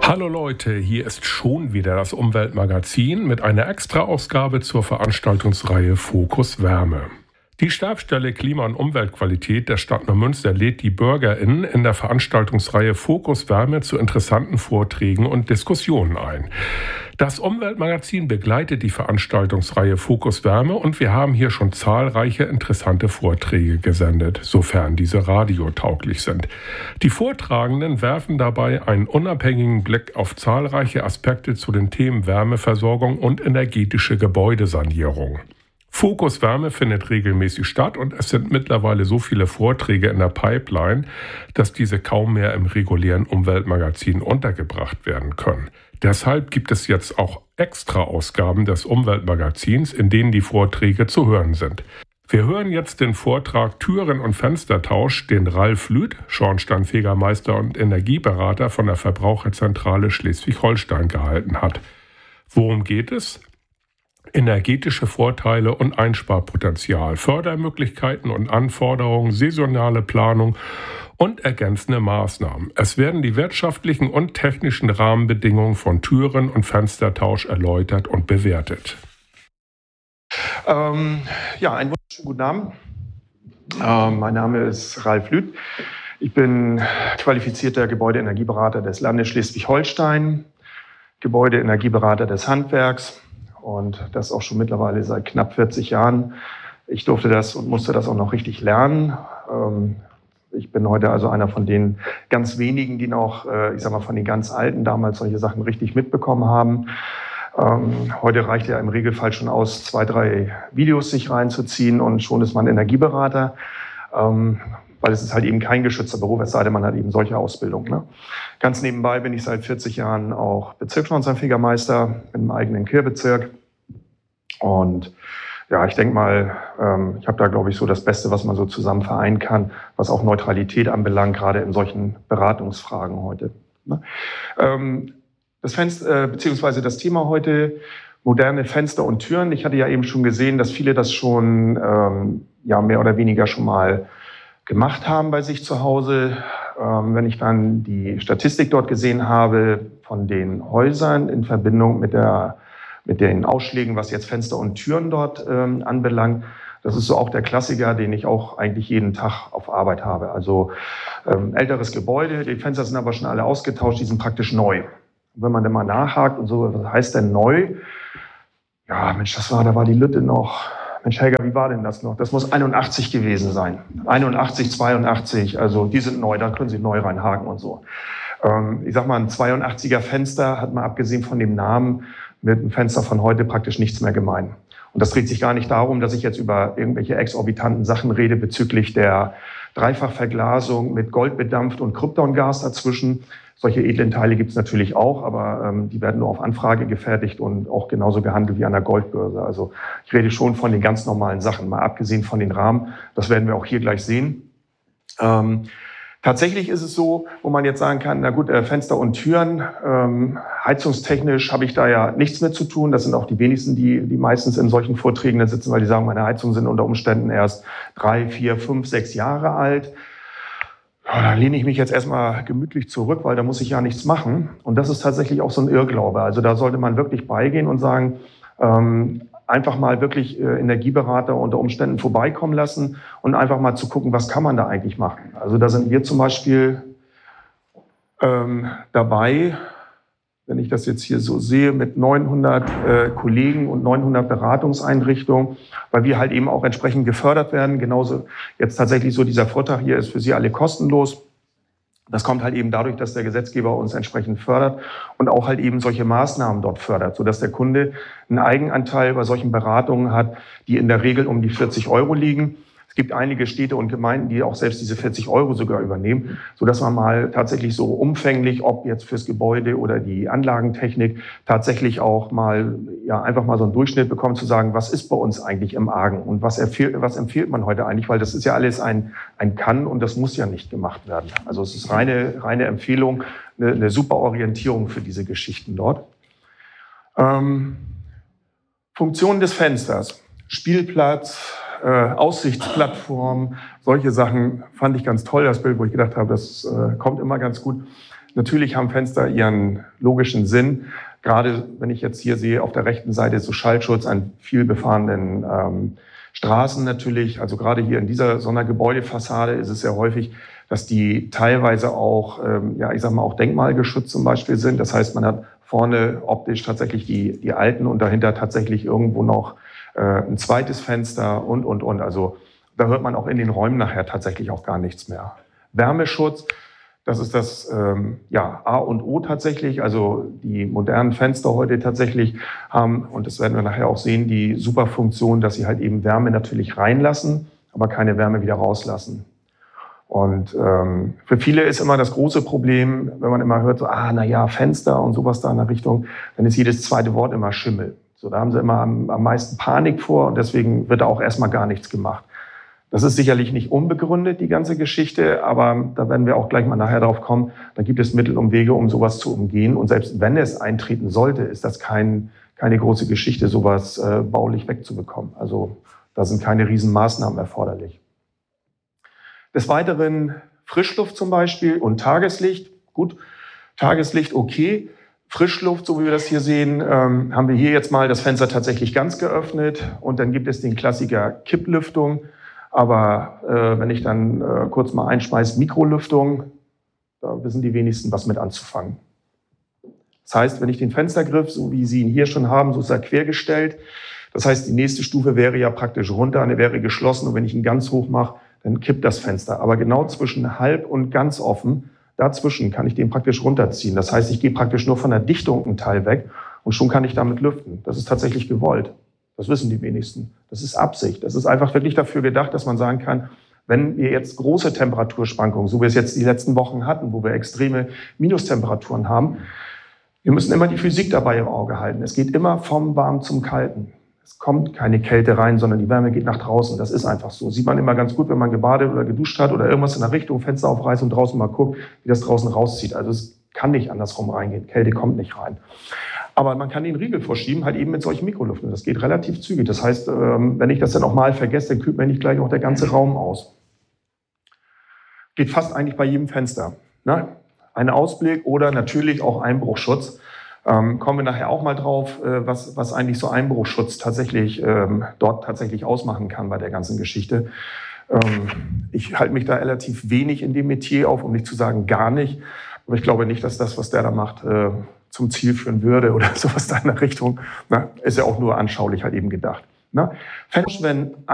Hallo Leute, hier ist schon wieder das Umweltmagazin mit einer Extra-Ausgabe zur Veranstaltungsreihe Fokus Wärme. Die Stabsstelle Klima- und Umweltqualität der Stadt Neumünster lädt die BürgerInnen in der Veranstaltungsreihe Fokus Wärme zu interessanten Vorträgen und Diskussionen ein. Das Umweltmagazin begleitet die Veranstaltungsreihe Fokus Wärme und wir haben hier schon zahlreiche interessante Vorträge gesendet, sofern diese radiotauglich sind. Die Vortragenden werfen dabei einen unabhängigen Blick auf zahlreiche Aspekte zu den Themen Wärmeversorgung und energetische Gebäudesanierung. Fokus Wärme findet regelmäßig statt und es sind mittlerweile so viele Vorträge in der Pipeline, dass diese kaum mehr im regulären Umweltmagazin untergebracht werden können. Deshalb gibt es jetzt auch Extra-Ausgaben des Umweltmagazins, in denen die Vorträge zu hören sind. Wir hören jetzt den Vortrag Türen- und Fenstertausch, den Ralf Lüth, Schornsteinfegermeister und Energieberater von der Verbraucherzentrale Schleswig-Holstein gehalten hat. Worum geht es? Energetische Vorteile und Einsparpotenzial, Fördermöglichkeiten und Anforderungen, saisonale Planung und ergänzende Maßnahmen. Es werden die wirtschaftlichen und technischen Rahmenbedingungen von Türen- und Fenstertausch erläutert und bewertet. Einen wunderschönen guten Abend. Mein Name ist Ralf Lüth. Ich bin qualifizierter Gebäudeenergieberater des Landes Schleswig-Holstein, Gebäudeenergieberater des Handwerks und das auch schon mittlerweile seit knapp 40 Jahren. Ich durfte das und musste das auch noch richtig lernen. Ich bin heute also einer von den ganz wenigen, die noch, von den ganz Alten damals solche Sachen richtig mitbekommen haben. Heute reicht ja im Regelfall schon aus, 2, 3 Videos sich reinzuziehen und schon ist man Energieberater, weil es ist halt eben kein geschützter Beruf, es sei denn, man hat eben solche Ausbildung. Ne? Ganz nebenbei bin ich seit 40 Jahren auch Bezirksschornsteinfegermeister im eigenen Kehrbezirk und ja, ich denke mal, ich habe da, glaube ich, so das Beste, was man so zusammen vereinen kann, was auch Neutralität anbelangt, gerade in solchen Beratungsfragen heute. Ne? Das Fenster, beziehungsweise das Thema heute, moderne Fenster und Türen. Ich hatte ja eben schon gesehen, dass viele das schon mehr oder weniger schon mal gemacht haben bei sich zu Hause. Wenn ich dann die Statistik dort gesehen habe von den Häusern in Verbindung mit den Ausschlägen, was jetzt Fenster und Türen dort anbelangt, das ist so auch der Klassiker, den ich auch eigentlich jeden Tag auf Arbeit habe. Also älteres Gebäude, die Fenster sind aber schon alle ausgetauscht, die sind praktisch neu. Und wenn man dann mal nachhakt und so, was heißt denn neu? Ja, Mensch, da war die Lütte noch. Mensch, Helga, wie war denn das noch? Das muss 81 gewesen sein. 81, 82, also die sind neu, da können Sie neu reinhaken und so. Ich sag mal, ein 82er Fenster hat mal abgesehen von dem Namen mit einem Fenster von heute praktisch nichts mehr gemein. Und das dreht sich gar nicht darum, dass ich jetzt über irgendwelche exorbitanten Sachen rede bezüglich der Dreifachverglasung mit Gold bedampft und Kryptongas dazwischen. Solche edlen Teile gibt es natürlich auch, aber die werden nur auf Anfrage gefertigt und auch genauso gehandelt wie an der Goldbörse. Also ich rede schon von den ganz normalen Sachen, mal abgesehen von den Rahmen. Das werden wir auch hier gleich sehen. Tatsächlich ist es so, wo man jetzt sagen kann, na gut, Fenster und Türen, heizungstechnisch habe ich da ja nichts mit zu tun. Das sind auch die wenigsten, die meistens in solchen Vorträgen da sitzen, weil die sagen, meine Heizungen sind unter Umständen erst 3, 4, 5, 6 Jahre alt. Ja, da lehne ich mich jetzt erstmal gemütlich zurück, weil da muss ich ja nichts machen. Und das ist tatsächlich auch so ein Irrglaube. Also da sollte man wirklich beigehen und sagen, einfach mal wirklich Energieberater unter Umständen vorbeikommen lassen und einfach mal zu gucken, was kann man da eigentlich machen. Also da sind wir zum Beispiel dabei, wenn ich das jetzt hier so sehe, mit 900 Kollegen und 900 Beratungseinrichtungen, weil wir halt eben auch entsprechend gefördert werden. Genauso jetzt tatsächlich so dieser Vortrag hier ist für Sie alle kostenlos. Das kommt halt eben dadurch, dass der Gesetzgeber uns entsprechend fördert und auch halt eben solche Maßnahmen dort fördert, sodass der Kunde einen Eigenanteil bei solchen Beratungen hat, die in der Regel um die 40 € liegen. Es gibt einige Städte und Gemeinden, die auch selbst diese 40 € sogar übernehmen, sodass man mal tatsächlich so umfänglich, ob jetzt fürs Gebäude oder die Anlagentechnik, tatsächlich auch mal, ja, einfach mal so einen Durchschnitt bekommt, zu sagen, was ist bei uns eigentlich im Argen und was empfiehlt man heute eigentlich, weil das ist ja alles ein Kann und das muss ja nicht gemacht werden. Also es ist reine Empfehlung, eine super Orientierung für diese Geschichten dort. Funktion des Fensters, Spielplatz, Aussichtsplattform, solche Sachen fand ich ganz toll, das Bild, wo ich gedacht habe, das kommt immer ganz gut. Natürlich haben Fenster ihren logischen Sinn. Gerade wenn ich jetzt hier sehe, auf der rechten Seite so Schallschutz an viel befahrenen Straßen natürlich. Also gerade hier in dieser so einer Gebäudefassade ist es sehr häufig, dass die teilweise auch, auch denkmalgeschützt zum Beispiel sind. Das heißt, man hat vorne optisch tatsächlich die alten und dahinter tatsächlich irgendwo noch ein zweites Fenster und. Also da hört man auch in den Räumen nachher tatsächlich auch gar nichts mehr. Wärmeschutz, das ist das A und O tatsächlich. Also die modernen Fenster heute tatsächlich haben, und das werden wir nachher auch sehen, die super Funktion, dass sie halt eben Wärme natürlich reinlassen, aber keine Wärme wieder rauslassen. Und für viele ist immer das große Problem, wenn man immer hört, so, Fenster und sowas da in der Richtung, dann ist jedes zweite Wort immer Schimmel. So, da haben sie immer am meisten Panik vor und deswegen wird da auch erstmal gar nichts gemacht. Das ist sicherlich nicht unbegründet, die ganze Geschichte, aber da werden wir auch gleich mal nachher drauf kommen. Da gibt es Mittel und Wege, um sowas zu umgehen. Und selbst wenn es eintreten sollte, ist das keine große Geschichte, sowas baulich wegzubekommen. Also da sind keine Riesenmaßnahmen erforderlich. Des Weiteren Frischluft zum Beispiel und Tageslicht. Gut, Tageslicht okay. Frischluft, so wie wir das hier sehen, haben wir hier jetzt mal das Fenster tatsächlich ganz geöffnet. Und dann gibt es den Klassiker Kipplüftung. Aber wenn ich dann kurz mal einschmeiße, Mikrolüftung, da wissen die wenigsten, was mit anzufangen. Das heißt, wenn ich den Fenstergriff, so wie Sie ihn hier schon haben, so ist er quergestellt. Das heißt, die nächste Stufe wäre ja praktisch runter, und er wäre geschlossen. Und wenn ich ihn ganz hoch mache, dann kippt das Fenster. Aber genau zwischen halb und ganz offen, dazwischen kann ich den praktisch runterziehen. Das heißt, ich gehe praktisch nur von der Dichtung einen Teil weg und schon kann ich damit lüften. Das ist tatsächlich gewollt. Das wissen die wenigsten. Das ist Absicht. Das ist einfach wirklich dafür gedacht, dass man sagen kann, wenn wir jetzt große Temperaturschwankungen, so wie wir es jetzt die letzten Wochen hatten, wo wir extreme Minustemperaturen haben, wir müssen immer die Physik dabei im Auge halten. Es geht immer vom Warm zum Kalten. Es kommt keine Kälte rein, sondern die Wärme geht nach draußen. Das ist einfach so. Sieht man immer ganz gut, wenn man gebadet oder geduscht hat oder irgendwas in der Richtung, Fenster aufreißt und draußen mal guckt, wie das draußen rauszieht. Also es kann nicht andersrum reingehen. Kälte kommt nicht rein. Aber man kann den Riegel vorschieben, halt eben mit solchen Mikrolüften. Das geht relativ zügig. Das heißt, wenn ich das dann auch mal vergesse, dann kühlt mir nicht gleich auch der ganze Raum aus. Geht fast eigentlich bei jedem Fenster. Ne? Ein Ausblick oder natürlich auch Einbruchschutz. Kommen wir nachher auch mal drauf, was eigentlich so Einbruchschutz tatsächlich dort tatsächlich ausmachen kann bei der ganzen Geschichte. Ich halte mich da relativ wenig in dem Metier auf, um nicht zu sagen gar nicht. Aber ich glaube nicht, dass das, was der da macht, zum Ziel führen würde oder sowas da in der Richtung. Na, ist ja auch nur anschaulich halt eben gedacht. Na? Wenn